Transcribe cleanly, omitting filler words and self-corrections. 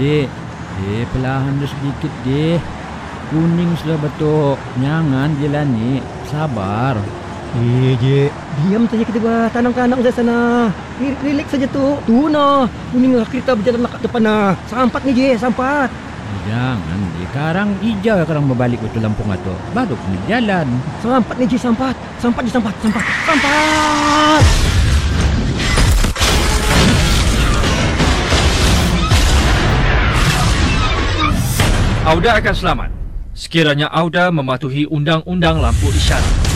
Dek. Perlahan dah sedikit, dek. Kuning sudah betul. Jangan jalan ni. Sabar. Je. Diam saja kita bah. Tanang-tanang saya sana. Relax saja tu. Tu nah. Kuning kereta berjalan ke depan nah. Sampat ni je, sampat. Jangan, dek. Sekarang hijau sekarang berbalik ke Lampung atau. Baru kena jalan. Sampat ni je, sampat. Sampat je, sampat. Sampat. Auda akan selamat sekiranya Auda mematuhi undang-undang lampu isyarat.